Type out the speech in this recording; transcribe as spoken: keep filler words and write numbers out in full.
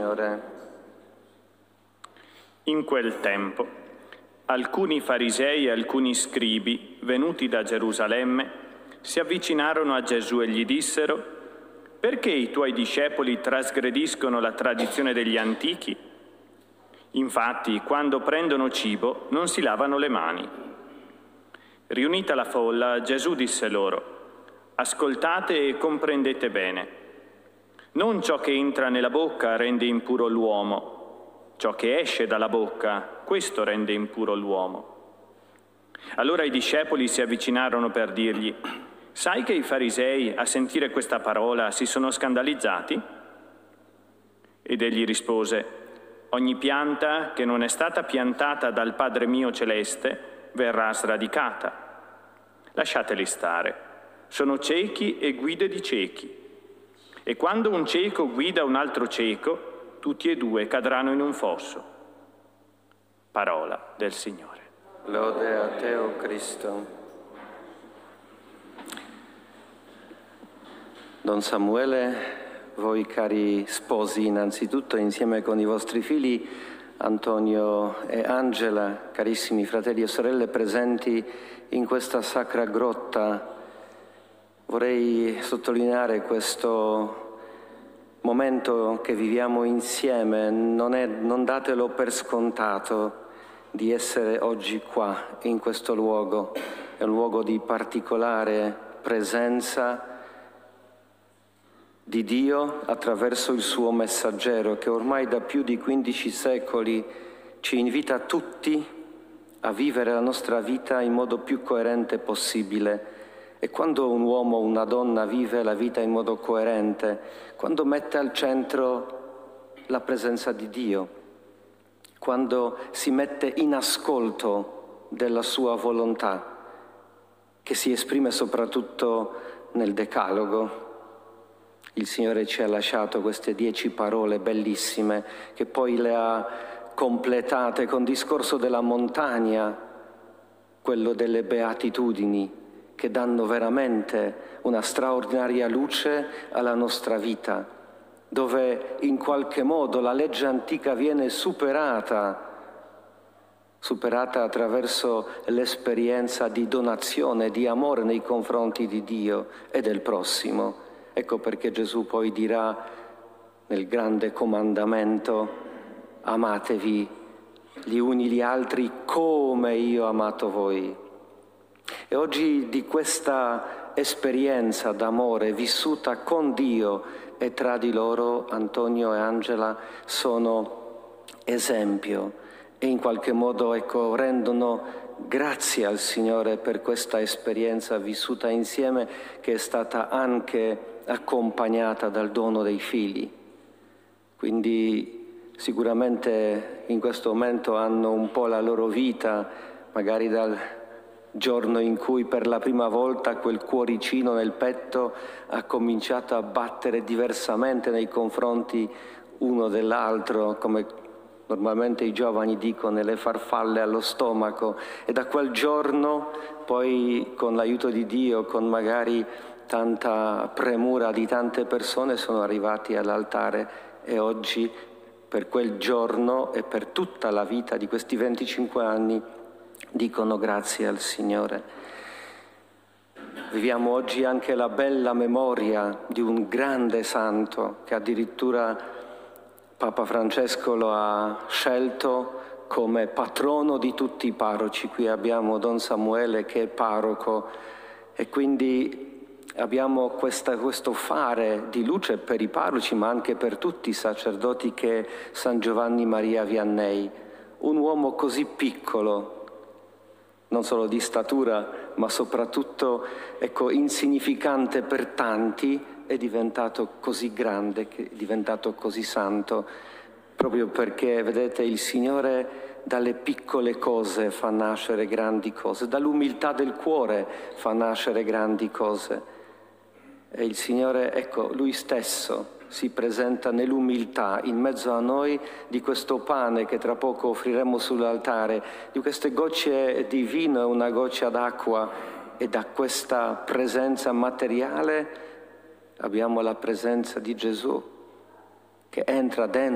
Signore. In quel tempo, alcuni farisei e alcuni scribi, venuti da Gerusalemme, si avvicinarono a Gesù e gli dissero: «Perché i tuoi discepoli trasgrediscono la tradizione degli antichi? Infatti, quando prendono cibo, non si lavano le mani». Riunita la folla, Gesù disse loro: «Ascoltate e comprendete bene. Non ciò che entra nella bocca rende impuro l'uomo, ciò che esce dalla bocca, questo rende impuro l'uomo». Allora i discepoli si avvicinarono per dirgli: «Sai che i farisei, a sentire questa parola, si sono scandalizzati?» Ed egli rispose: «Ogni pianta che non è stata piantata dal Padre mio celeste verrà sradicata. Lasciateli stare. Sono ciechi e guide di ciechi. E quando un cieco guida un altro cieco, tutti e due cadranno in un fosso». Parola del Signore. Lode a te, o Cristo. Don Samuele, voi cari sposi, innanzitutto insieme con i vostri figli, Antonio e Angela, carissimi fratelli e sorelle presenti in questa sacra grotta, vorrei sottolineare questo momento che viviamo insieme. Non, è, non datelo per scontato di essere oggi qua, in questo luogo. È un luogo di particolare presenza di Dio attraverso il suo messaggero, che ormai da più di quindici secoli ci invita tutti a vivere la nostra vita in modo più coerente possibile. E quando un uomo o una donna vive la vita in modo coerente, quando mette al centro la presenza di Dio, quando si mette in ascolto della sua volontà, che si esprime soprattutto nel Decalogo. Il Signore ci ha lasciato queste dieci parole bellissime, che poi le ha completate con discorso della montagna, quello delle beatitudini, che danno veramente una straordinaria luce alla nostra vita, dove in qualche modo la legge antica viene superata, superata attraverso l'esperienza di donazione, di amore nei confronti di Dio e del prossimo. Ecco perché Gesù poi dirà nel grande comandamento: amatevi gli uni gli altri come io ho amato voi. E oggi di questa esperienza d'amore vissuta con Dio e tra di loro, Antonio e Angela sono esempio e in qualche modo, ecco, rendono grazie al Signore per questa esperienza vissuta insieme, che è stata anche accompagnata dal dono dei figli. Quindi sicuramente in questo momento hanno un po' la loro vita, magari dal giorno in cui per la prima volta quel cuoricino nel petto ha cominciato a battere diversamente nei confronti uno dell'altro, come normalmente i giovani dicono, le farfalle allo stomaco. E da quel giorno poi, con l'aiuto di Dio, con magari tanta premura di tante persone, sono arrivati all'altare e oggi, per quel giorno e per tutta la vita di questi venticinque anni, dicono grazie al Signore. Viviamo oggi anche la bella memoria di un grande santo che addirittura Papa Francesco lo ha scelto come patrono di tutti i parroci. Qui abbiamo Don Samuele che è parroco e quindi abbiamo questa, questo fare di luce per i parroci, ma anche per tutti i sacerdoti, che è San Giovanni Maria Vianney, un uomo così piccolo, non solo di statura, ma soprattutto, ecco, insignificante per tanti, è diventato così grande, è diventato così santo, proprio perché, vedete, il Signore dalle piccole cose fa nascere grandi cose, dall'umiltà del cuore fa nascere grandi cose. E il Signore, ecco, Lui stesso si presenta nell'umiltà in mezzo a noi di questo pane che tra poco offriremo sull'altare, di queste gocce di vino e una goccia d'acqua, e da questa presenza materiale abbiamo la presenza di Gesù che entra dentro